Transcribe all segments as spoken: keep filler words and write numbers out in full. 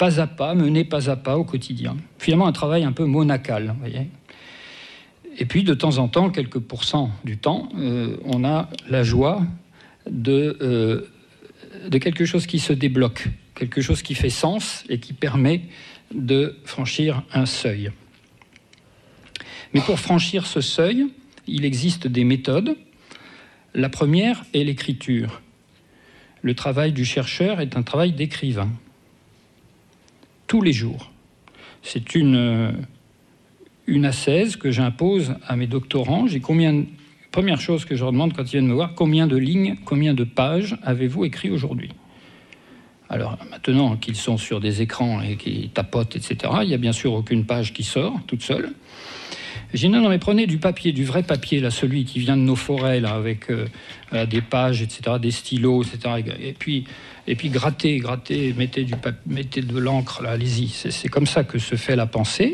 pas à pas, mené pas à pas au quotidien. Finalement, un travail un peu monacal, vous voyez. Et puis, de temps en temps, quelques pourcents du temps, euh, on a la joie de, euh, de quelque chose qui se débloque, quelque chose qui fait sens et qui permet de franchir un seuil. Mais pour franchir ce seuil, il existe des méthodes. La première est l'écriture. Le travail du chercheur est un travail d'écrivain. Tous les jours. C'est une... une ascèse que j'impose à mes doctorants. J'ai combien, première chose que je leur demande quand ils viennent me voir, combien de lignes, combien de pages avez-vous écrit aujourd'hui? Alors maintenant qu'ils sont sur des écrans et qu'ils tapotent, et cetera, il n'y a bien sûr aucune page qui sort toute seule. Je dis non, non, mais prenez du papier, du vrai papier, là, celui qui vient de nos forêts, là, avec euh, des pages, et cetera, des stylos, et cetera. Et puis, et puis grattez, grattez, mettez, du papier, mettez de l'encre, là, allez-y. C'est, c'est comme ça que se fait la pensée.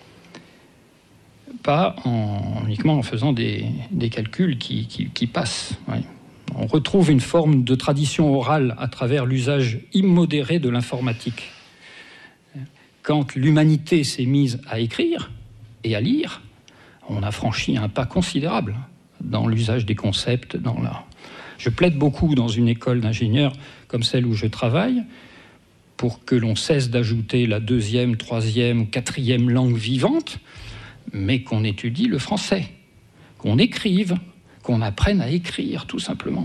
Pas en, uniquement en faisant des, des calculs qui, qui, qui passent. Ouais. On retrouve une forme de tradition orale à travers l'usage immodéré de l'informatique. Quand l'humanité s'est mise à écrire et à lire, on a franchi un pas considérable dans l'usage des concepts. Dans la... Je plaide beaucoup dans une école d'ingénieurs comme celle où je travaille pour que l'on cesse d'ajouter la deuxième, troisième ou quatrième langue vivante, mais qu'on étudie le français, qu'on écrive, qu'on apprenne à écrire, tout simplement.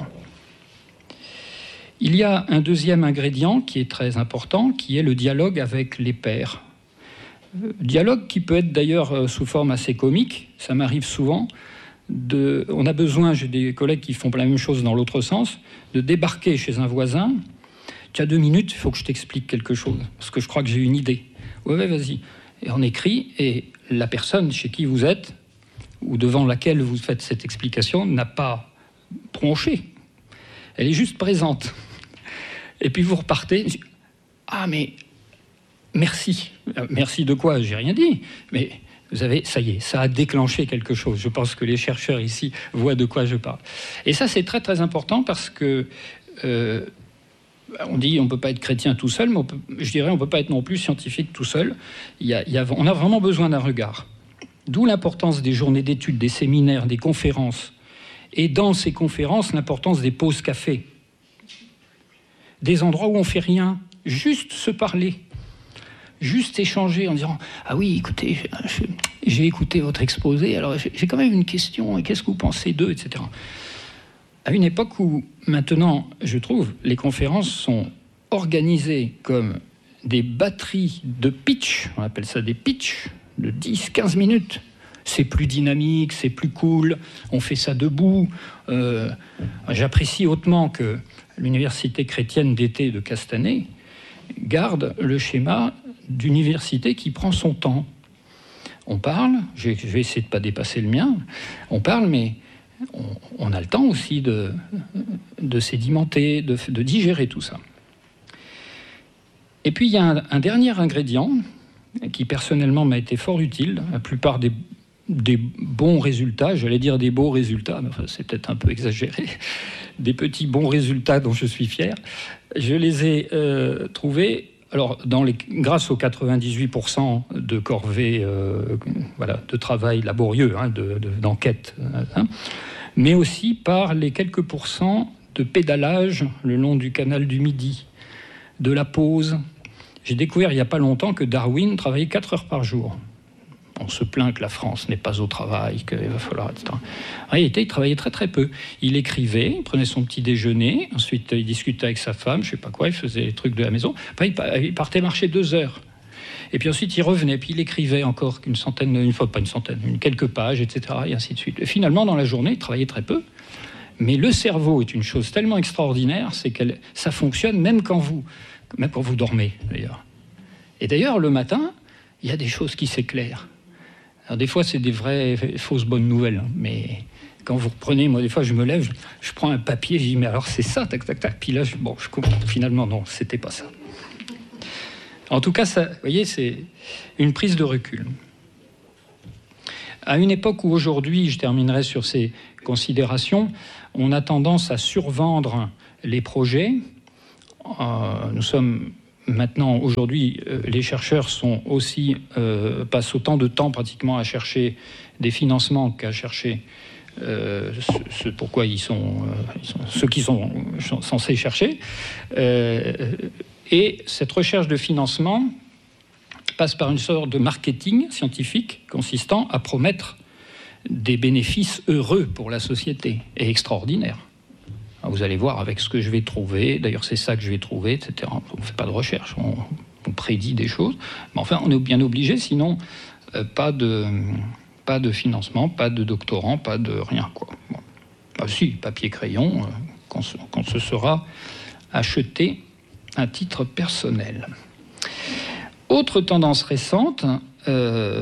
Il y a un deuxième ingrédient qui est très important, qui est le dialogue avec les pairs. Dialogue qui peut être d'ailleurs sous forme assez comique, ça m'arrive souvent. De, on a besoin, j'ai des collègues qui font la même chose dans l'autre sens, de débarquer chez un voisin. Tu as deux minutes, il faut que je t'explique quelque chose, parce que je crois que j'ai une idée. Ouais, ouais, vas-y. Et on écrit, et la personne chez qui vous êtes, ou devant laquelle vous faites cette explication, n'a pas bronché. Elle est juste présente. Et puis vous repartez. Ah, mais merci. Merci de quoi? J'ai rien dit. Mais vous avez, ça y est, ça a déclenché quelque chose. Je pense que les chercheurs ici voient de quoi je parle. Et ça, c'est très, très important parce que euh, on dit on ne peut pas être chrétien tout seul, mais on peut, je dirais on ne peut pas être non plus scientifique tout seul. Il y a, il y a, on a vraiment besoin d'un regard. D'où l'importance des journées d'études, des séminaires, des conférences. Et dans ces conférences, l'importance des pauses café. Des endroits où on ne fait rien, juste se parler. Juste échanger en disant « Ah oui, écoutez, j'ai écouté votre exposé, alors j'ai quand même une question, et qu'est-ce que vous pensez d'eux ?» et cetera. À une époque où, maintenant, je trouve, les conférences sont organisées comme des batteries de pitch, on appelle ça des pitchs, de dix à quinze minutes. C'est plus dynamique, c'est plus cool, on fait ça debout. Euh, j'apprécie hautement que l'université chrétienne d'été de Castanet garde le schéma d'université qui prend son temps. On parle, je vais essayer de ne pas dépasser le mien, on parle, mais on, on a le temps aussi de, de sédimenter, de, de digérer tout ça. Et puis il y a un, un dernier ingrédient qui personnellement m'a été fort utile. La plupart des, des bons résultats, j'allais dire des beaux résultats, mais enfin, c'est peut-être un peu exagéré, des petits bons résultats dont je suis fier, je les ai euh, trouvés alors, dans les, grâce aux quatre-vingt-dix-huit pour cent de corvées euh, voilà, de travail laborieux, hein, de, de, d'enquête, hein, mais aussi par les quelques pourcents de pédalage le long du canal du Midi, de la pause. J'ai découvert il n'y a pas longtemps que Darwin travaillait quatre heures par jour. On se plaint que la France n'est pas au travail, qu'il va falloir, et cetera. En réalité, il travaillait très très peu. Il écrivait, il prenait son petit déjeuner, ensuite il discutait avec sa femme, je ne sais pas quoi, il faisait les trucs de la maison. Enfin, il partait marcher deux heures. Et puis ensuite, il revenait, puis il écrivait encore une centaine, une fois, pas une centaine, une quelques pages, et cetera. Et ainsi de suite. Et finalement, dans la journée, il travaillait très peu. Mais le cerveau est une chose tellement extraordinaire, c'est que ça fonctionne même quand vous, même quand vous dormez, d'ailleurs. Et d'ailleurs, le matin, il y a des choses qui s'éclairent. Alors, des fois, c'est des vraies fausses bonnes nouvelles. Hein, mais quand vous reprenez, moi, des fois, je me lève, je, je prends un papier, je dis, mais alors, c'est ça, tac, tac, tac. Puis là, je, bon, je comprends. Finalement, non, c'était pas ça. En tout cas, ça, vous voyez, c'est une prise de recul. À une époque où, aujourd'hui, je terminerai sur ces considérations, on a tendance à survendre les projets. Euh, nous sommes maintenant, aujourd'hui, euh, les chercheurs sont aussi, euh, passent autant de temps pratiquement à chercher des financements qu'à chercher euh, ce, ce pourquoi ils sont, euh, ils sont ceux qui sont censés chercher. Euh, et cette recherche de financement passe par une sorte de marketing scientifique consistant à promettre des bénéfices heureux pour la société et extraordinaires. Vous allez voir avec ce que je vais trouver, d'ailleurs c'est ça que je vais trouver, et cetera. On ne fait pas de recherche, on, on prédit des choses, mais enfin on est bien obligé, sinon euh, pas, de, pas de financement, pas de doctorant, pas de rien, quoi. Bon. Ah, si, papier-crayon, euh, quand, quand ce sera acheté à titre personnel. Autre tendance récente, euh,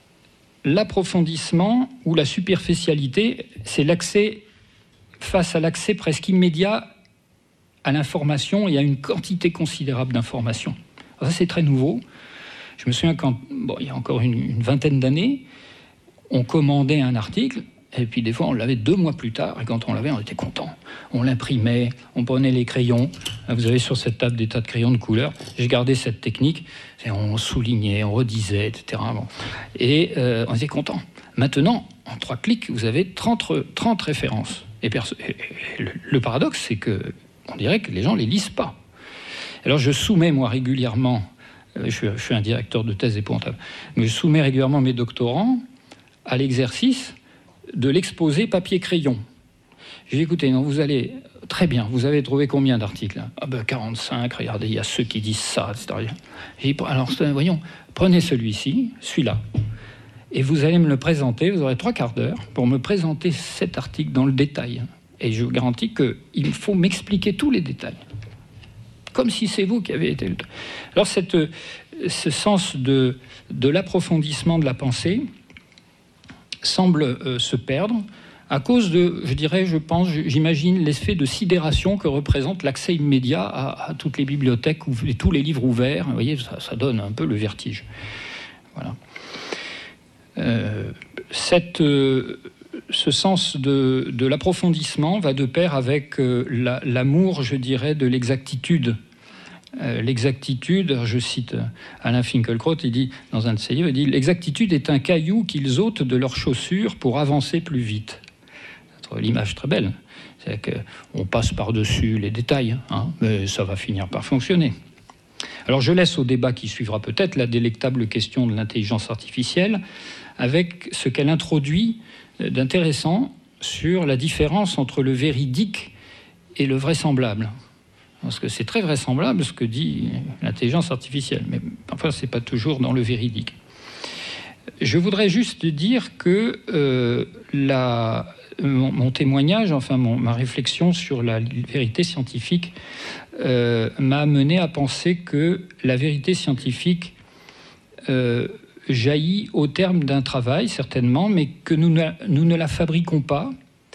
l'approfondissement ou la superficialité, c'est l'accès face à l'accès presque immédiat à l'information et à une quantité considérable d'informations. Ça, c'est très nouveau. Je me souviens quand, bon, il y a encore une, une vingtaine d'années, on commandait un article, et puis des fois, on l'avait deux mois plus tard, et quand on l'avait, on était content. On l'imprimait, on prenait les crayons. Vous avez sur cette table des tas de crayons de couleur. J'ai gardé cette technique, et on soulignait, on redisait, et cetera. Bon. Et euh, on était content. Maintenant, en trois clics, vous avez trente, trente références. Et, perso- et, et le, le paradoxe, c'est que on dirait que les gens ne les lisent pas. Alors je soumets, moi, régulièrement, euh, je, suis, je suis un directeur de thèse épouvantable, mais je soumets régulièrement mes doctorants à l'exercice de l'exposé papier-crayon. J'ai dit, écoutez, non, vous allez... Très bien, vous avez trouvé combien d'articles? Ah ben quarante-cinq, regardez, il y a ceux qui disent ça, et cetera. J'ai dit, alors, voyons, prenez celui-ci, celui-là, et vous allez me le présenter, vous aurez trois quarts d'heure pour me présenter cet article dans le détail. Et je vous garantis qu'il faut m'expliquer tous les détails. Comme si c'est vous qui avez été... Alors, cette, ce sens de, de l'approfondissement de la pensée semble euh, se perdre à cause de, je dirais, je pense, j'imagine, l'effet de sidération que représente l'accès immédiat à, à toutes les bibliothèques et tous les livres ouverts. Vous voyez, ça, ça donne un peu le vertige. Voilà. Euh, cette, euh, ce sens de, de l'approfondissement va de pair avec euh, la, l'amour, je dirais, de l'exactitude. Euh, l'exactitude, je cite Alain Finkielkraut, il dit dans un de ses livres, il dit « L'exactitude est un caillou qu'ils ôtent de leurs chaussures pour avancer plus vite. » C'est l'image très belle. C'est-à-dire qu'on passe par-dessus les détails, hein, mais ça va finir par fonctionner. Alors je laisse au débat qui suivra peut-être la délectable question de l'intelligence artificielle avec ce qu'elle introduit d'intéressant sur la différence entre le véridique et le vraisemblable. Parce que c'est très vraisemblable ce que dit l'intelligence artificielle, mais enfin, ce n'est pas toujours dans le véridique. Je voudrais juste dire que euh, la, mon, mon témoignage, enfin mon, ma réflexion sur la vérité scientifique euh, m'a amené à penser que la vérité scientifique euh, jaillit au terme d'un travail, certainement, mais que nous ne, nous ne la fabriquons pas,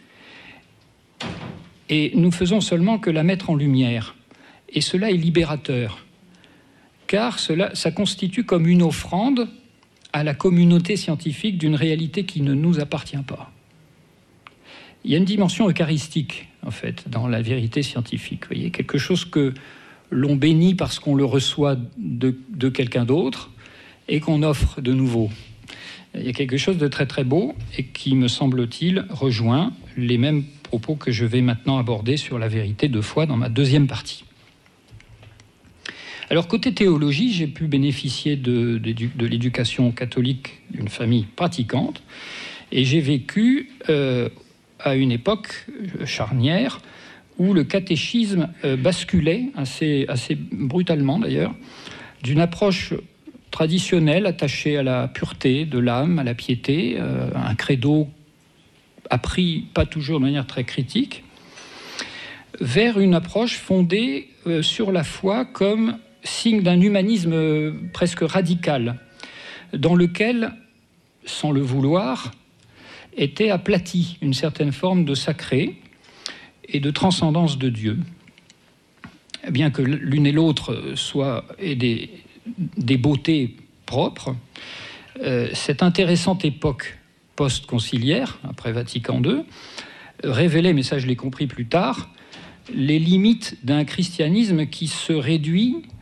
et nous faisons seulement que la mettre en lumière. Et cela est libérateur, car cela, ça constitue comme une offrande à la communauté scientifique d'une réalité qui ne nous appartient pas. Il y a une dimension eucharistique, en fait, dans la vérité scientifique. Vous voyez, quelque chose que l'on bénit parce qu'on le reçoit de, de quelqu'un d'autre et qu'on offre de nouveau. Il y a quelque chose de très très beau et qui, me semble-t-il, rejoint les mêmes propos que je vais maintenant aborder sur la vérité de foi dans ma deuxième partie. Alors, côté théologie, j'ai pu bénéficier de, de, de l'éducation catholique d'une famille pratiquante et j'ai vécu euh, à une époque charnière où le catéchisme euh, basculait, assez, assez brutalement d'ailleurs, d'une approche traditionnelle attachée à la pureté de l'âme, à la piété, euh, un credo appris pas toujours de manière très critique, vers une approche fondée euh, sur la foi comme signe d'un humanisme presque radical, dans lequel, sans le vouloir, était aplatie une certaine forme de sacré et de transcendance de Dieu. Bien que l'une et l'autre soient aient des, des beautés propres, euh, cette intéressante époque post-conciliaire, après Vatican deux, révélait, mais ça je l'ai compris plus tard, les limites d'un christianisme qui se réduit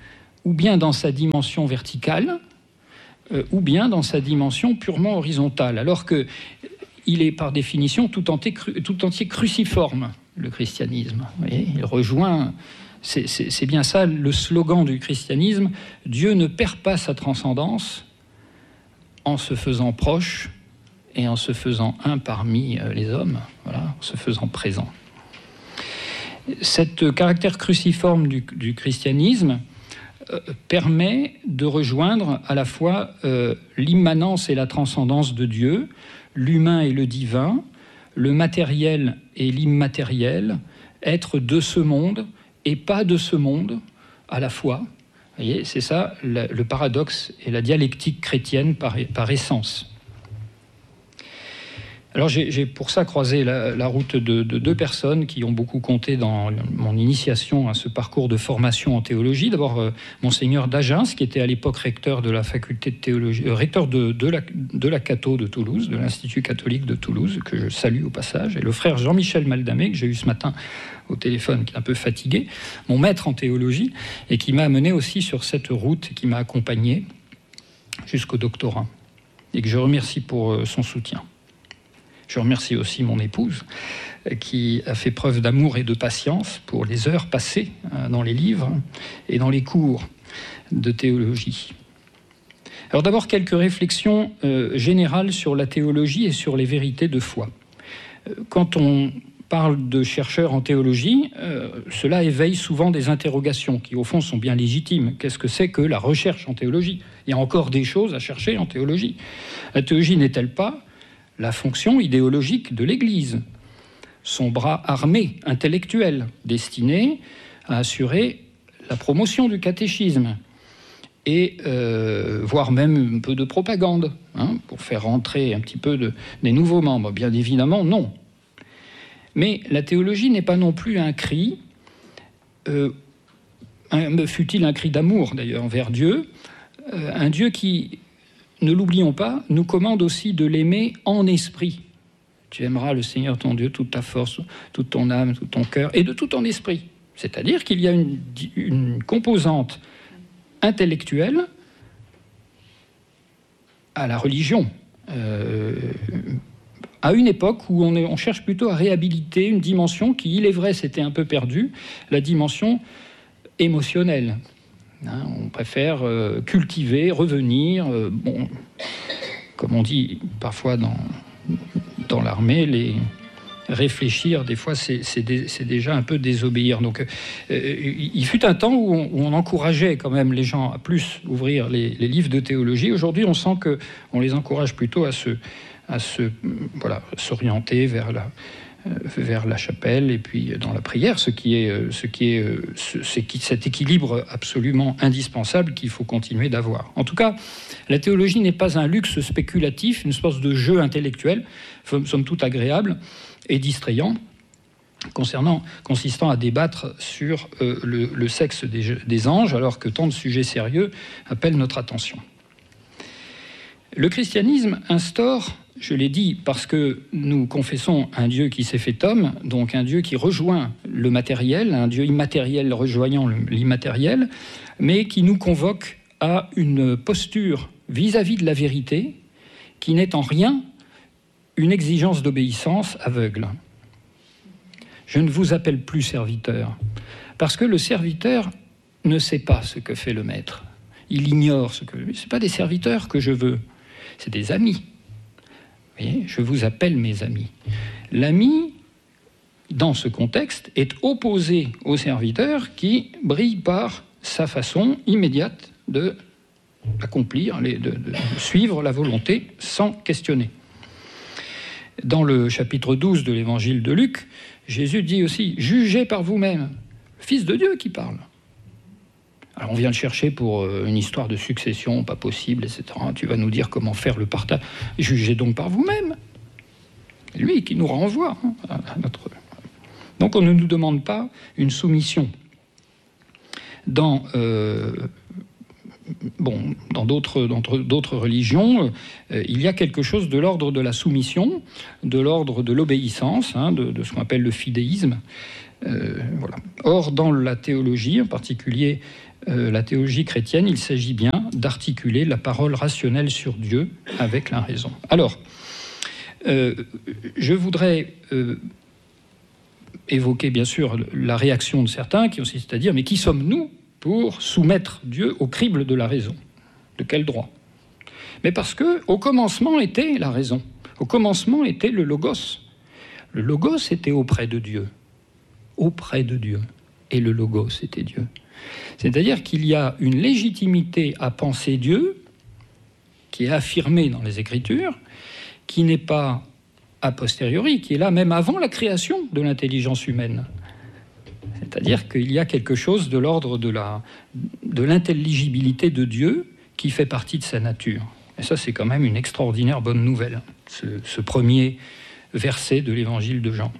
ou bien dans sa dimension verticale, euh, ou bien dans sa dimension purement horizontale, alors qu'il est par définition tout entier, tout entier cruciforme, le christianisme. Vous voyez, il rejoint, c'est, c'est, c'est bien ça le slogan du christianisme, Dieu ne perd pas sa transcendance en se faisant proche et en se faisant un parmi les hommes, voilà, en se faisant présent. Cet caractère cruciforme du, du christianisme euh, permet de rejoindre à la fois euh, l'immanence et la transcendance de Dieu, l'humain et le divin, le matériel et l'immatériel, être de ce monde et pas de ce monde à la fois. Vous voyez, c'est ça le, le paradoxe et la dialectique chrétienne par, par essence. Alors j'ai, j'ai pour ça croisé la, la route de, de deux personnes qui ont beaucoup compté dans mon initiation à ce parcours de formation en théologie. D'abord, euh, Monseigneur d'Agens, qui était à l'époque recteur de la faculté de théologie, euh, recteur de, de, la, de la Catho de Toulouse, de l'Institut catholique de Toulouse, que je salue au passage, et le frère Jean-Michel Maldamé, que j'ai eu ce matin au téléphone, qui est un peu fatigué, mon maître en théologie, et qui m'a amené aussi sur cette route, et qui m'a accompagné jusqu'au doctorat, et que je remercie pour euh, son soutien. Je remercie aussi mon épouse qui a fait preuve d'amour et de patience pour les heures passées dans les livres et dans les cours de théologie. Alors d'abord, quelques réflexions euh, générales sur la théologie et sur les vérités de foi. Quand on parle de chercheurs en théologie, euh, cela éveille souvent des interrogations qui, au fond, sont bien légitimes. Qu'est-ce que c'est que la recherche en théologie ? Il y a encore des choses à chercher en théologie. La théologie n'est-elle pas la fonction idéologique de l'Église, son bras armé, intellectuel, destiné à assurer la promotion du catéchisme et euh, voire même un peu de propagande, hein, pour faire rentrer un petit peu de, des nouveaux membres. Bien évidemment, non. Mais la théologie n'est pas non plus un cri, euh, un, fut-il un cri d'amour d'ailleurs envers Dieu, euh, un Dieu qui, ne l'oublions pas, nous commande aussi de l'aimer en esprit. Tu aimeras le Seigneur ton Dieu, toute ta force, toute ton âme, tout ton cœur, et de tout ton esprit. C'est-à-dire qu'il y a une, une composante intellectuelle à la religion, euh, à une époque où on, est, on cherche plutôt à réhabiliter une dimension qui, il est vrai, s'était un peu perdue, la dimension émotionnelle. Hein, on préfère euh, cultiver, revenir, euh, bon, comme on dit parfois dans, dans l'armée, les réfléchir, des fois, c'est, c'est, dé, c'est déjà un peu désobéir. Donc, euh, il fut un temps où on, où on encourageait quand même les gens à plus ouvrir les, les livres de théologie. Aujourd'hui, on sent qu'on les encourage plutôt à se, à se, voilà, s'orienter vers la... vers la chapelle et puis dans la prière, ce qui est, ce qui est, c'est cet équilibre absolument indispensable qu'il faut continuer d'avoir. En tout cas, la théologie n'est pas un luxe spéculatif, une espèce de jeu intellectuel, somme toute agréable et distrayant, concernant, consistant à débattre sur euh, le, le sexe des, des anges, alors que tant de sujets sérieux appellent notre attention. Le christianisme instaure, je l'ai dit, parce que nous confessons un Dieu qui s'est fait homme, donc un Dieu qui rejoint le matériel, un Dieu immatériel rejoignant l'immatériel, mais qui nous convoque à une posture vis-à-vis de la vérité qui n'est en rien une exigence d'obéissance aveugle. Je ne vous appelle plus serviteur, parce que le serviteur ne sait pas ce que fait le maître. Il ignore ce que... Ce n'est pas des serviteurs que je veux, c'est des amis. Vous voyez, je vous appelle mes amis. L'ami, dans ce contexte, est opposé au serviteur qui brille par sa façon immédiate de accomplir, de, de, de suivre la volonté sans questionner. Dans le chapitre douze de l'évangile de Luc, Jésus dit aussi « Jugez par vous-même ». Le Fils de Dieu qui parle. Alors on vient le chercher pour une histoire de succession, pas possible, et cetera. Tu vas nous dire comment faire le partage. Jugez donc par vous-même. Lui qui nous renvoie hein, à notre... Donc on ne nous demande pas une soumission. Dans, euh, bon, dans d'autres, dans d'autres religions, euh, il y a quelque chose de l'ordre de la soumission, de l'ordre de l'obéissance, hein, de, de ce qu'on appelle le fidéisme. Euh, voilà. Or, dans la théologie, en particulier euh, la théologie chrétienne, il s'agit bien d'articuler la parole rationnelle sur Dieu avec la raison. Alors, euh, je voudrais euh, évoquer bien sûr la réaction de certains qui consiste à dire « mais qui sommes-nous pour soumettre Dieu au crible de la raison ? De quel droit ?» Mais parce qu'au commencement était la raison. Au commencement était le Logos. Le Logos était auprès de Dieu. Auprès de Dieu. Et le Logos était Dieu. C'est-à-dire qu'il y a une légitimité à penser Dieu qui est affirmée dans les Écritures, qui n'est pas a posteriori, qui est là même avant la création de l'intelligence humaine. C'est-à-dire qu'il y a quelque chose de l'ordre de la, de l'intelligibilité de Dieu qui fait partie de sa nature. Et ça, c'est quand même une extraordinaire bonne nouvelle, ce, ce premier verset de l'évangile de Jean.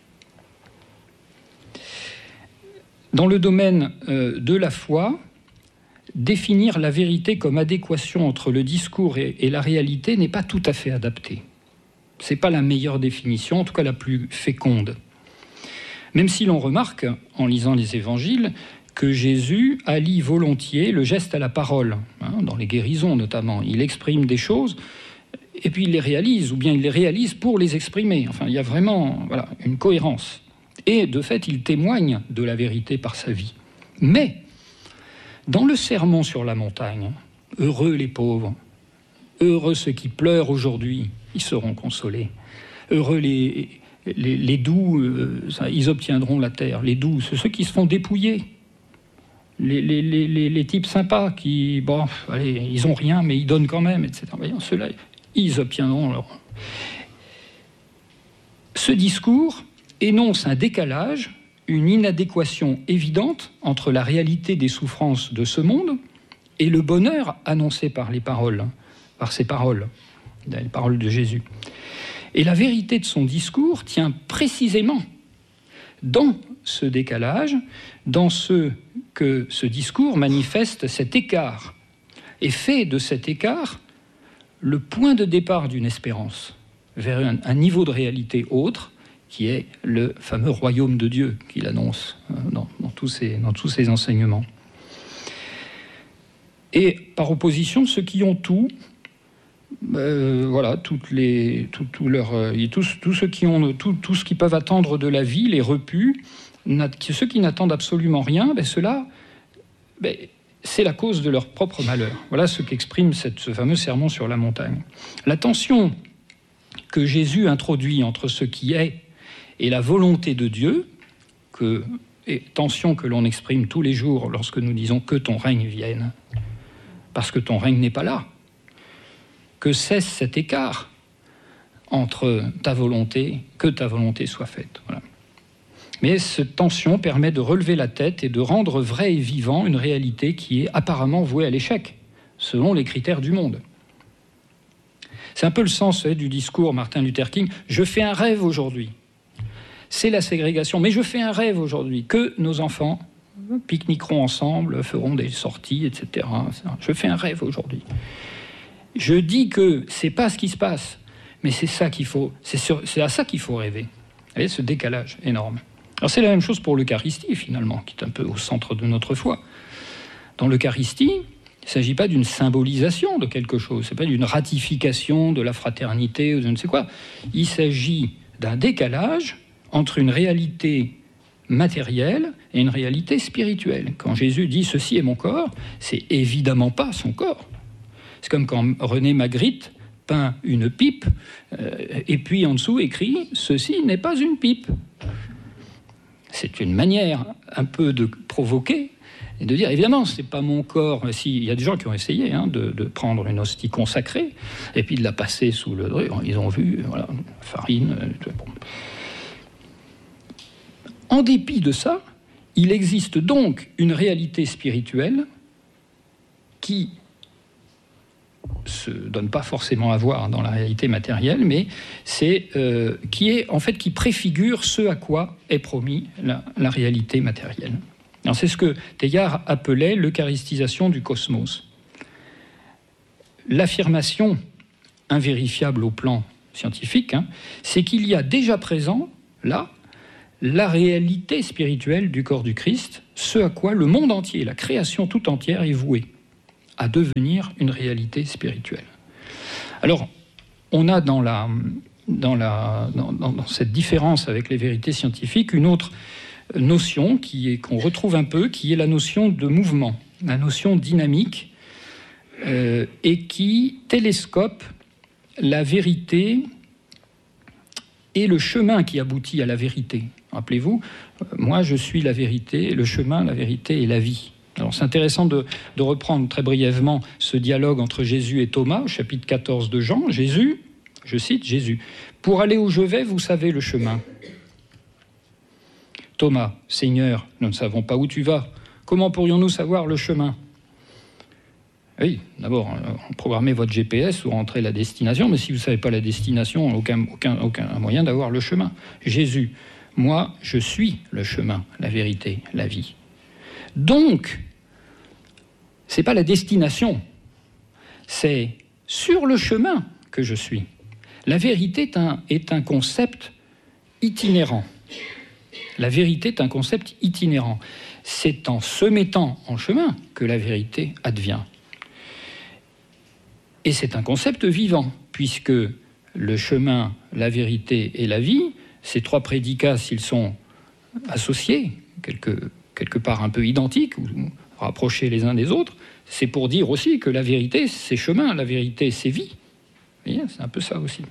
Dans le domaine euh, de la foi, définir la vérité comme adéquation entre le discours et, et la réalité n'est pas tout à fait adapté. Ce n'est pas la meilleure définition, en tout cas la plus féconde. Même si l'on remarque, en lisant les évangiles, que Jésus allie volontiers le geste à la parole, hein, dans les guérisons notamment. Il exprime des choses et puis il les réalise, ou bien il les réalise pour les exprimer. Enfin, il y a vraiment voilà, une cohérence. Et de fait, il témoigne de la vérité par sa vie. Mais, dans le sermon sur la montagne, « Heureux les pauvres, heureux ceux qui pleurent aujourd'hui, ils seront consolés. Heureux les, les, les doux, euh, ça, ils obtiendront la terre. Les doux, c'est ceux qui se font dépouiller. Les, les, les, les types sympas qui, bon, allez, ils ont rien, mais ils donnent quand même, et cetera. Voyons, ceux-là, ils obtiendront leur... » Ce discours énonce un décalage, une inadéquation évidente entre la réalité des souffrances de ce monde et le bonheur annoncé par les paroles, par ces paroles, les paroles de Jésus. Et la vérité de son discours tient précisément dans ce décalage, dans ce que ce discours manifeste cet écart et fait de cet écart le point de départ d'une espérance vers un, un niveau de réalité autre qui est le fameux royaume de Dieu qu'il annonce dans, dans, tous ses, dans tous ses enseignements. Et par opposition, ceux qui ont tout, euh, voilà, toutes les, tout, tout leur, euh, tous, tous ceux qui ont tout, tout ce qu'ils peuvent attendre de la vie, les repus, ceux qui n'attendent absolument rien, ben ceux-là, ben, c'est la cause de leur propre malheur. Voilà ce qu'exprime cette, ce fameux sermon sur la montagne. La tension que Jésus introduit entre ce qui est et la volonté de Dieu, que, et tension que l'on exprime tous les jours lorsque nous disons que ton règne vienne, parce que ton règne n'est pas là, que cesse cet écart entre ta volonté, que ta volonté soit faite. Voilà. Mais cette tension permet de relever la tête et de rendre vrai et vivant une réalité qui est apparemment vouée à l'échec, selon les critères du monde. C'est un peu le sens du discours Martin Luther King. Je fais un rêve aujourd'hui. C'est la ségrégation. Mais je fais un rêve aujourd'hui que nos enfants pique-niqueront ensemble, feront des sorties, et cetera. Je fais un rêve aujourd'hui. Je dis que c'est pas ce qui se passe, mais c'est ça qu'il faut, c'est, sur, c'est à ça qu'il faut rêver. Vous voyez, ce décalage énorme. Alors c'est la même chose pour l'Eucharistie, finalement, qui est un peu au centre de notre foi. Dans l'Eucharistie, il ne s'agit pas d'une symbolisation de quelque chose, c'est pas d'une ratification de la fraternité ou de je ne sais quoi. Il s'agit d'un décalage entre une réalité matérielle et une réalité spirituelle. Quand Jésus dit « ceci est mon corps », c'est évidemment pas son corps. C'est comme quand René Magritte peint une pipe euh, et puis en dessous écrit « ceci n'est pas une pipe ». C'est une manière un peu de provoquer et de dire, évidemment, c'est pas mon corps. Si, il y a des gens qui ont essayé hein, de, de prendre une hostie consacrée et puis de la passer sous le... Ils ont vu, voilà, farine... Euh, bon. En dépit de ça, il existe donc une réalité spirituelle qui se donne pas forcément à voir dans la réalité matérielle, mais c'est euh, qui est en fait qui préfigure ce à quoi est promis la, la réalité matérielle. Alors c'est ce que Teilhard appelait l'eucharistisation du cosmos. L'affirmation invérifiable au plan scientifique, hein, c'est qu'il y a déjà présent là la réalité spirituelle du corps du Christ, ce à quoi le monde entier, la création tout entière est vouée, à devenir une réalité spirituelle. Alors, on a dans, la, dans, la, dans, dans cette différence avec les vérités scientifiques une autre notion qui est, qu'on retrouve un peu, qui est la notion de mouvement, la notion dynamique, euh, et qui télescope la vérité et le chemin qui aboutit à la vérité. Rappelez-vous, moi je suis la vérité, le chemin, la vérité et la vie. Alors c'est intéressant de, de reprendre très brièvement ce dialogue entre Jésus et Thomas, au chapitre quatorze de Jean. Jésus, je cite Jésus, « Pour aller où je vais, vous savez le chemin. » Thomas, « Seigneur, nous ne savons pas où tu vas. Comment pourrions-nous savoir le chemin ?» Oui, d'abord, programmez votre G P S ou rentrez la destination, mais si vous ne savez pas la destination, aucun, aucun, aucun moyen d'avoir le chemin. Jésus, moi, je suis le chemin, la vérité, la vie. Donc, ce n'est pas la destination, c'est sur le chemin que je suis. La vérité est un, est un concept itinérant. La vérité est un concept itinérant. C'est en se mettant en chemin que la vérité advient. Et c'est un concept vivant, puisque le chemin, la vérité et la vie, ces trois prédicats, s'ils sont associés, quelque, quelque part un peu identiques, ou rapprochés les uns des autres, c'est pour dire aussi que la vérité, c'est chemin, la vérité, c'est vie. Vous voyez, c'est un peu ça aussi.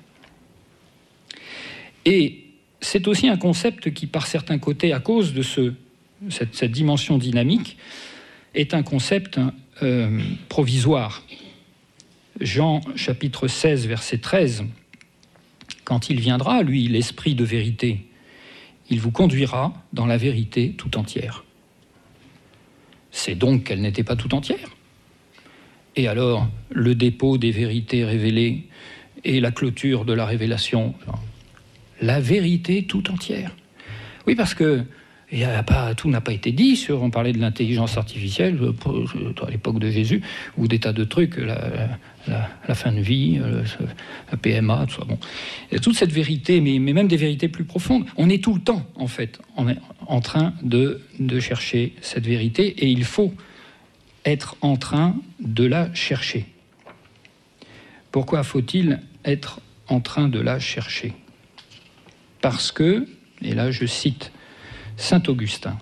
Et c'est aussi un concept qui, par certains côtés, à cause de ce, cette, cette dimension dynamique, est un concept euh, provisoire. Jean chapitre seize, verset treize, « Quand il viendra, lui, l'esprit de vérité, il vous conduira dans la vérité tout entière. » C'est donc qu'elle n'était pas tout entière. Et alors, le dépôt des vérités révélées et la clôture de la révélation, la vérité tout entière. Oui, parce que il y a pas, tout n'a pas été dit sur, on parlait de l'intelligence artificielle à l'époque de Jésus, ou des tas de trucs, la, la, la fin de vie, la P M A, tout ça. Bon. Il y a toute cette vérité, mais, mais même des vérités plus profondes. On est tout le temps, en fait, en, en train de, de chercher cette vérité, et il faut être en train de la chercher. Pourquoi faut-il être en train de la chercher ? Parce que, et là je cite Saint Augustin,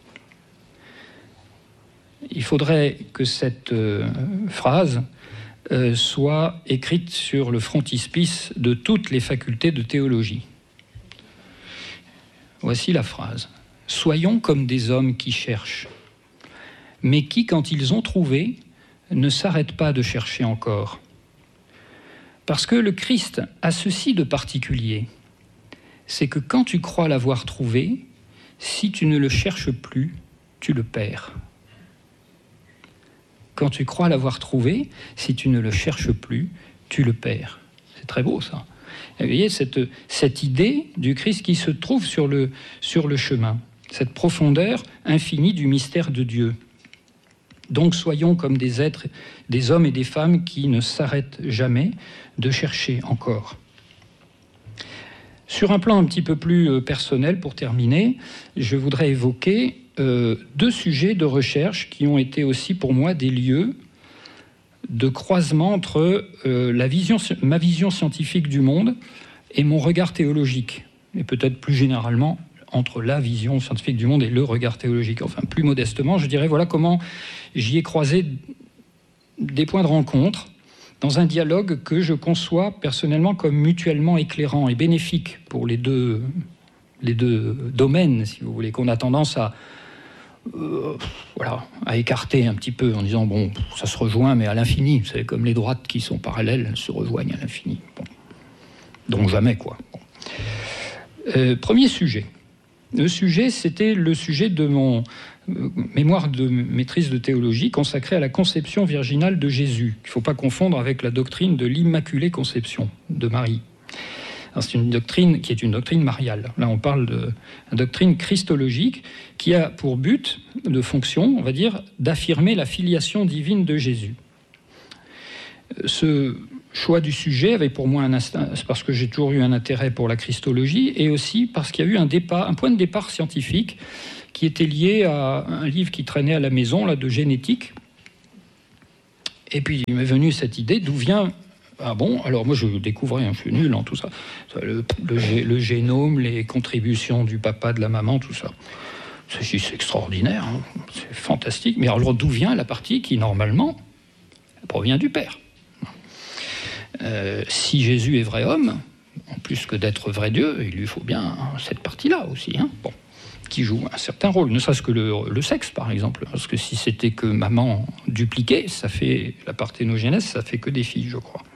il faudrait que cette euh, phrase euh, soit écrite sur le frontispice de toutes les facultés de théologie. Voici la phrase. « Soyons comme des hommes qui cherchent, mais qui, quand ils ont trouvé, ne s'arrêtent pas de chercher encore. Parce que le Christ a ceci de particulier, c'est que quand tu crois l'avoir trouvé, si tu ne le cherches plus, tu le perds. Quand tu crois l'avoir trouvé, si tu ne le cherches plus, tu le perds. » C'est très beau, ça. Et vous voyez, cette, cette idée du Christ qui se trouve sur le, sur le chemin, cette profondeur infinie du mystère de Dieu. Donc soyons comme des êtres, des hommes et des femmes qui ne s'arrêtent jamais de chercher encore. Sur un plan un petit peu plus personnel, pour terminer, je voudrais évoquer euh, deux sujets de recherche qui ont été aussi pour moi des lieux de croisement entre euh, la vision, ma vision scientifique du monde et mon regard théologique, et peut-être plus généralement entre la vision scientifique du monde et le regard théologique. Enfin, plus modestement, je dirais, voilà comment j'y ai croisé des points de rencontre dans un dialogue que je conçois personnellement comme mutuellement éclairant et bénéfique pour les deux, les deux domaines, si vous voulez, qu'on a tendance à, euh, voilà, à écarter un petit peu en disant, bon, ça se rejoint, mais à l'infini. Vous savez, comme les droites qui sont parallèles, elles se rejoignent à l'infini. Bon. Donc jamais, quoi. Bon. Euh, premier sujet. Le sujet, c'était le sujet de mon euh, mémoire de maîtrise de théologie consacré à la conception virginale de Jésus. Il ne faut pas confondre avec la doctrine de l'Immaculée Conception de Marie. Alors, c'est une doctrine qui est une doctrine mariale. Là, on parle de une doctrine christologique qui a pour but, de fonction, on va dire, d'affirmer la filiation divine de Jésus. Ce choix du sujet avait pour moi un instinct, c'est parce que j'ai toujours eu un intérêt pour la christologie, et aussi parce qu'il y a eu un, départ, un point de départ scientifique qui était lié à un livre qui traînait à la maison, là, de génétique. Et puis il m'est venu cette idée d'où vient... Ah bon, alors moi je découvrais, hein, je suis nul en tout ça, le, le, le génome, les contributions du papa, de la maman, tout ça. C'est, c'est extraordinaire, hein, c'est fantastique. Mais alors d'où vient la partie qui normalement provient du Père? Euh, si Jésus est vrai homme, en plus que d'être vrai Dieu, il lui faut bien cette partie-là aussi, hein, bon, qui joue un certain rôle, ne serait-ce que le, le sexe, par exemple. Parce que si c'était que maman dupliquée, ça fait la parthénogenèse, ça fait que des filles, je crois.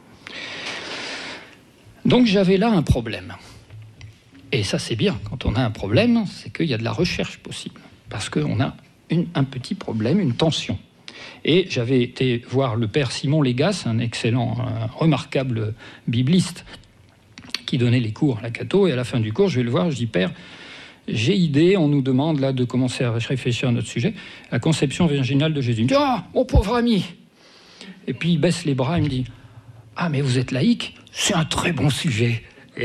Donc j'avais là un problème. Et ça, c'est bien. Quand on a un problème, c'est qu'il y a de la recherche possible. Parce qu'on a une, un petit problème, une tension. Et j'avais été voir le père Simon Légas, un excellent, un remarquable bibliste, qui donnait les cours à la Cato. Et à la fin du cours, je vais le voir, je dis, Père, j'ai idée, on nous demande là de commencer à réfléchir à notre sujet, la conception virginale de Jésus. Il me dit, ah, mon pauvre ami. Et puis il baisse les bras, il me dit, ah, mais vous êtes laïque, c'est un très bon sujet. Et...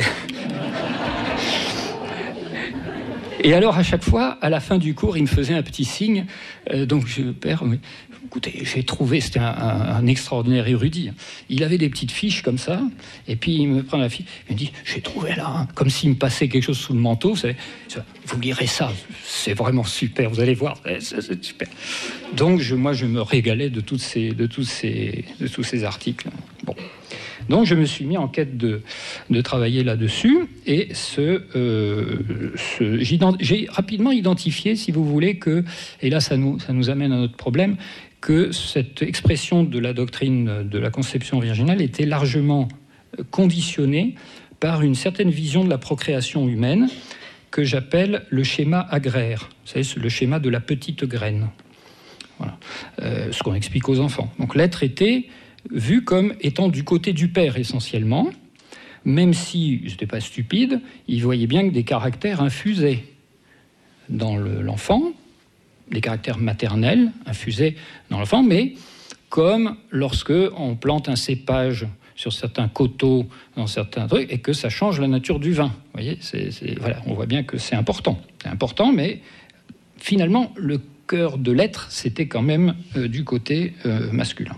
Et alors, à chaque fois, à la fin du cours, il me faisait un petit signe. Euh, donc, je, père, mais, écoutez, j'ai trouvé, c'était un, un, un extraordinaire érudit. Il avait des petites fiches comme ça, et puis il me prend la fiche, il me dit, j'ai trouvé là, hein, comme s'il me passait quelque chose sous le manteau. Vous savez, vous lirez ça, c'est vraiment super, vous allez voir, c'est, c'est super. Donc, je, moi, je me régalais de, toutes ces, de, tous, ces, de tous ces articles. Bon. Donc je me suis mis en quête de, de travailler là-dessus, et ce, euh, ce, j'ai rapidement identifié, si vous voulez, que, et là ça nous, ça nous amène à notre problème, que cette expression de la doctrine de la conception virginale était largement conditionnée par une certaine vision de la procréation humaine que j'appelle le schéma agraire, vous savez, le schéma de la petite graine. Voilà. Euh, ce qu'on explique aux enfants. Donc l'être était vu comme étant du côté du père essentiellement, même si, je n'étais pas stupide, il voyait bien que des caractères infusaient dans le, l'enfant, des caractères maternels infusaient dans l'enfant, mais comme lorsque on plante un cépage sur certains coteaux, dans certains trucs, et que ça change la nature du vin. Vous voyez, c'est, c'est, voilà, on voit bien que c'est important. C'est important, mais finalement, le cœur de l'être, c'était quand même euh, du côté euh, masculin.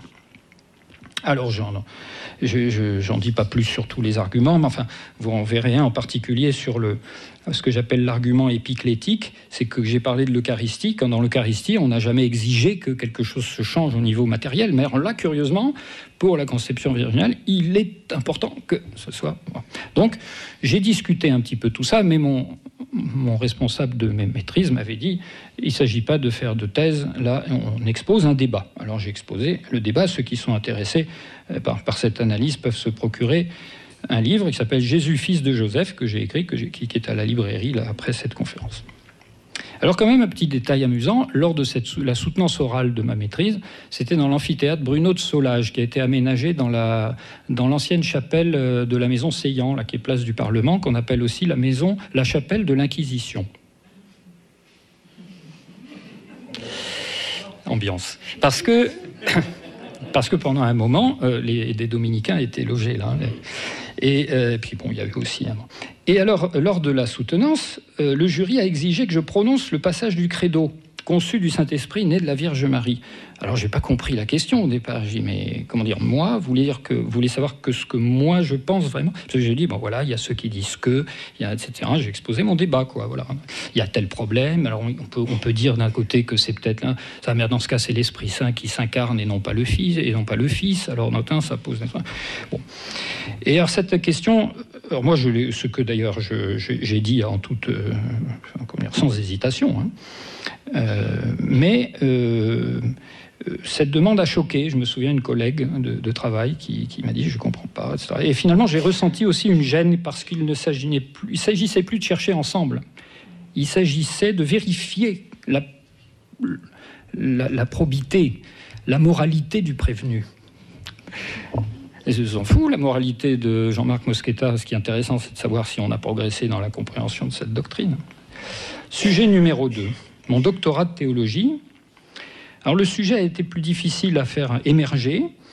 Alors, j'en, je, je, j'en dis pas plus sur tous les arguments, mais enfin, vous en verrez un en particulier sur le, ce que j'appelle l'argument épiclétique, c'est que j'ai parlé de l'Eucharistie. Quand dans l'Eucharistie, on n'a jamais exigé que quelque chose se change au niveau matériel, mais là, curieusement, pour la conception virginale, il est important que ce soit... Donc, j'ai discuté un petit peu tout ça, mais mon... Mon responsable de mes maîtrises m'avait dit il ne s'agit pas de faire de thèse, là on expose un débat. Alors j'ai exposé le débat, ceux qui sont intéressés par, par cette analyse peuvent se procurer un livre qui s'appelle Jésus, fils de Joseph, que j'ai écrit, que j'ai, qui, qui est à la librairie là, après cette conférence. Alors quand même un petit détail amusant, lors de cette, la soutenance orale de ma maîtrise, c'était dans l'amphithéâtre Bruno de Solage, qui a été aménagé dans, la, dans l'ancienne chapelle de la maison Seillant, là, qui est place du Parlement, qu'on appelle aussi la maison, la chapelle de l'Inquisition. Ambiance. Parce que, parce que pendant un moment, euh, les, des dominicains étaient logés là. Les, Et, euh, et puis bon, il y avait aussi un... Et alors, lors de la soutenance, euh, le jury a exigé que je prononce le passage du credo, conçu du Saint-Esprit, né de la Vierge Marie. Alors, j'ai pas compris la question au départ. J'ai dit, mais comment dire, moi, vous voulez dire que vous voulez savoir que ce que moi je pense vraiment? Parce que j'ai dit, bon voilà, il y a ceux qui disent que, il y a et cetera. J'ai exposé mon débat, quoi. Voilà, il y a tel problème. Alors, on peut, on peut dire d'un côté que c'est peut-être là, ça, mais dans ce cas, c'est l'Esprit Saint qui s'incarne et non pas le Fils, et non pas le Fils. Alors, notamment, ça pose. Bon. Et alors cette question, alors moi, je l'ai, ce que d'ailleurs je, je, j'ai dit en toute, euh, comment dire, sans hésitation. Hein. Euh, mais euh, cette demande a choqué. Je me souviens d'une collègue de, de travail qui, qui m'a dit je ne comprends pas, et cetera. Et finalement, j'ai ressenti aussi une gêne parce qu'il ne s'agissait plus, il s'agissait plus de chercher ensemble. Il s'agissait de vérifier la, la, la probité, la moralité du prévenu. Et je s'en fous, la moralité de Jean-Marc Mosqueta, ce qui est intéressant, c'est de savoir si on a progressé dans la compréhension de cette doctrine. Sujet numéro deux. Mon doctorat de théologie. Alors le sujet a été plus difficile à faire émerger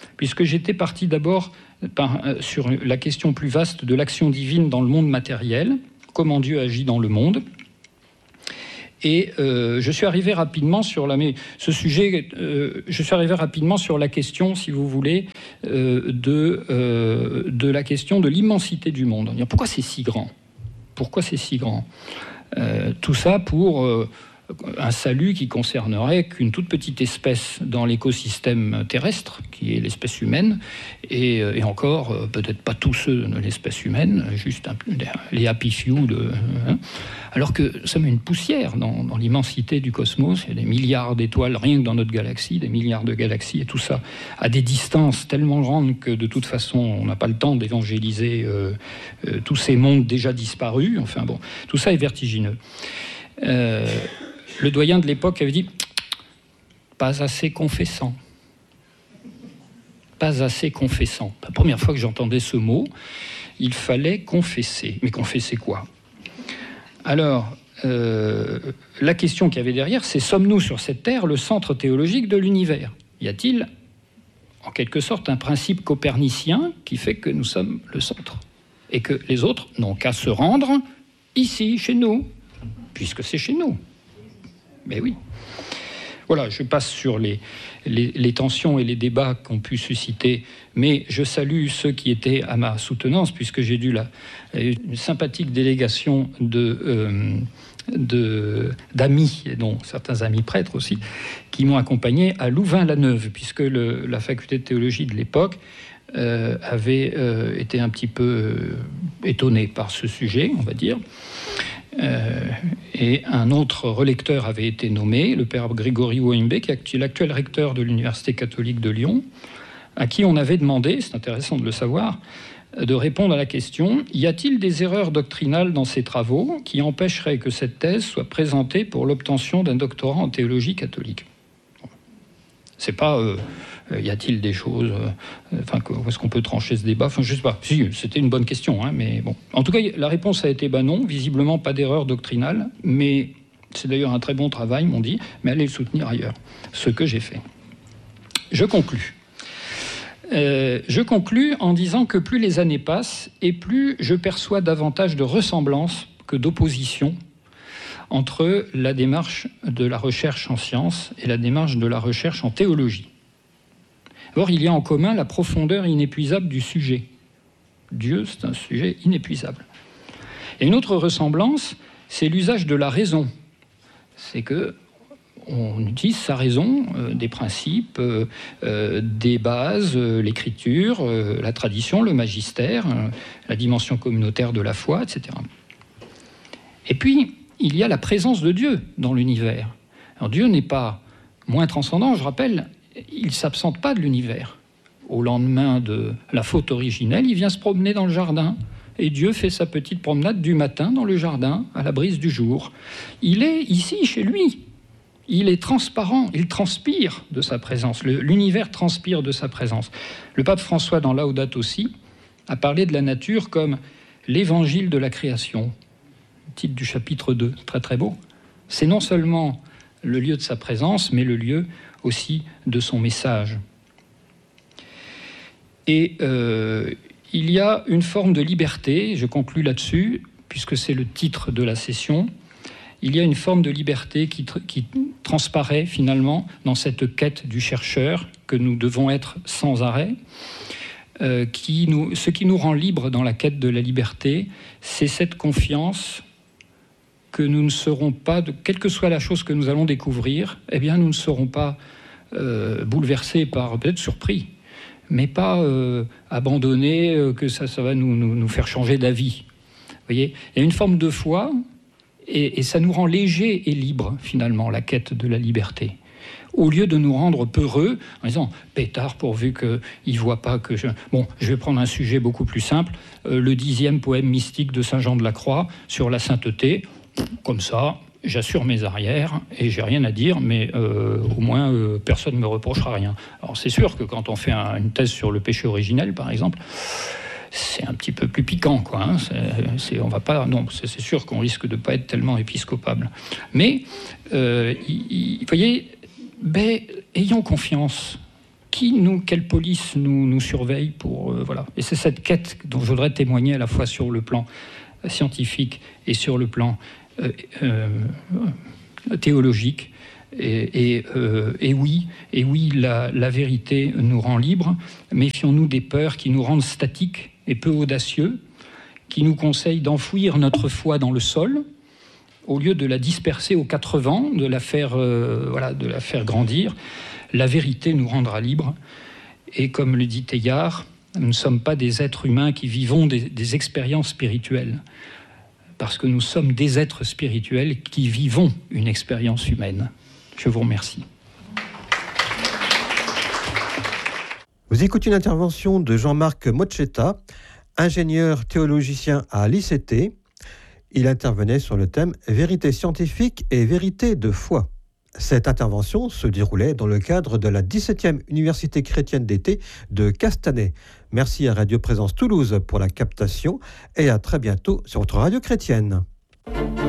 puisque j'étais parti d'abord par, euh, sur la question plus vaste de l'action divine dans le monde matériel, comment Dieu agit dans le monde. Et euh, je suis arrivé rapidement sur la, mais ce sujet, euh, je suis arrivé rapidement sur la question, si vous voulez, euh, de, euh, de la question de l'immensité du monde. Pourquoi c'est si grand ? Pourquoi c'est si grand ? euh, Tout ça pour euh, un salut qui concernerait qu'une toute petite espèce dans l'écosystème terrestre, qui est l'espèce humaine, et, et encore, peut-être pas tous ceux de l'espèce humaine, juste un, les happy few, de, hein, alors que ça met une poussière dans, dans l'immensité du cosmos. Il y a des milliards d'étoiles, rien que dans notre galaxie, des milliards de galaxies, et tout ça à des distances tellement grandes que de toute façon, on n'a pas le temps d'évangéliser euh, euh, tous ces mondes déjà disparus. Enfin bon, tout ça est vertigineux. Euh, Le doyen de l'époque avait dit « pas assez confessant ». Pas assez confessant. La première fois que j'entendais ce mot, il fallait confesser. Mais confesser quoi ? Alors, euh, la question qu'il y avait derrière, c'est « sommes-nous sur cette terre le centre théologique de l'univers ? Y a-t-il, en quelque sorte, un principe copernicien qui fait que nous sommes le centre ? Et que les autres n'ont qu'à se rendre ici, chez nous, puisque c'est chez nous. » Mais oui. Voilà, je passe sur les, les, les tensions et les débats qu'ont pu susciter, mais je salue ceux qui étaient à ma soutenance, puisque j'ai dû la, une sympathique délégation de, euh, de, d'amis, dont certains amis prêtres aussi, qui m'ont accompagné à Louvain-la-Neuve, puisque le, la faculté de théologie de l'époque euh, avait euh, été un petit peu euh, étonnée par ce sujet, on va dire. Euh, et un autre relecteur avait été nommé, le père Grégory Wouimbe, qui est l'actuel recteur de l'Université catholique de Lyon, à qui on avait demandé, c'est intéressant de le savoir, de répondre à la question « Y a-t-il des erreurs doctrinales dans ces travaux qui empêcheraient que cette thèse soit présentée pour l'obtention d'un doctorat en théologie catholique ?» C'est pas euh, y a-t-il des choses, euh, enfin, où est-ce qu'on peut trancher ce débat ? Enfin, je sais pas. Si, c'était une bonne question, hein, mais bon. En tout cas, la réponse a été bah non, visiblement pas d'erreur doctrinale, mais c'est d'ailleurs un très bon travail, m'ont dit, mais allez le soutenir ailleurs. Ce que j'ai fait. Je conclus. Euh, je conclus en disant que plus les années passent et plus je perçois davantage de ressemblance que d'opposition entre la démarche de la recherche en sciences et la démarche de la recherche en théologie. Or, il y a en commun la profondeur inépuisable du sujet. Dieu, c'est un sujet inépuisable. Et une autre ressemblance, c'est l'usage de la raison. C'est que on utilise sa raison, euh, des principes, euh, euh, des bases, euh, l'écriture, euh, la tradition, le magistère, euh, la dimension communautaire de la foi, et cetera. Et puis, il y a la présence de Dieu dans l'univers. Alors Dieu n'est pas moins transcendant, je rappelle, il ne s'absente pas de l'univers. Au lendemain de la faute originelle, il vient se promener dans le jardin. Et Dieu fait sa petite promenade du matin dans le jardin, à la brise du jour. Il est ici, chez lui. Il est transparent, il transpire de sa présence. Le, l'univers transpire de sa présence. Le pape François, dans Laudato Si, a parlé de la nature comme l'évangile de la création. Titre du chapitre deux, très très beau. C'est non seulement le lieu de sa présence, mais le lieu aussi de son message. Et euh, il y a une forme de liberté, je conclus là-dessus, puisque c'est le titre de la session, il y a une forme de liberté qui, tr- qui transparaît finalement dans cette quête du chercheur que nous devons être sans arrêt. Euh, qui nous, ce qui nous rend libres dans la quête de la liberté, c'est cette confiance que nous ne serons pas, de, quelle que soit la chose que nous allons découvrir, eh bien nous ne serons pas euh, bouleversés par, peut-être surpris, mais pas euh, abandonnés, euh, que ça, ça va nous, nous, nous faire changer d'avis. Vous voyez, il y a une forme de foi, et, et ça nous rend légers et libres, finalement, la quête de la liberté. Au lieu de nous rendre peureux, en disant « pétard, pourvu qu'il ne voit pas que je... » Bon, je vais prendre un sujet beaucoup plus simple, euh, le dixième poème mystique de Saint Jean de la Croix sur la sainteté. Comme ça, j'assure mes arrières et j'ai rien à dire, mais euh, au moins euh, personne ne me reprochera rien. Alors c'est sûr que quand on fait un, une thèse sur le péché originel, par exemple, c'est un petit peu plus piquant, quoi. Hein. C'est, c'est, on va pas, non, c'est, c'est sûr qu'on risque de ne pas être tellement épiscopable. Mais, euh, vous voyez, ben, ayons confiance. qui nous, quelle police nous, nous surveille pour, euh, voilà. Et c'est cette quête dont je voudrais témoigner à la fois sur le plan scientifique et sur le plan euh, euh, théologique. Et, et, euh, et oui, et oui la, la vérité nous rend libres. Méfions-nous des peurs qui nous rendent statiques et peu audacieux, qui nous conseillent d'enfouir notre foi dans le sol, au lieu de la disperser aux quatre vents, de la faire, euh, voilà, de la faire grandir. La vérité nous rendra libres. Et comme le dit Teilhard, nous ne sommes pas des êtres humains qui vivons des, des expériences spirituelles, parce que nous sommes des êtres spirituels qui vivons une expérience humaine. Je vous remercie. Vous écoutez une intervention de Jean-Marc Mochetta, ingénieur théologicien à l'I C T. Il intervenait sur le thème « Vérité scientifique et vérité de foi ». Cette intervention se déroulait dans le cadre de la dix-septième Université chrétienne d'été de Castanet. Merci à Radio Présence Toulouse pour la captation et à très bientôt sur votre radio chrétienne.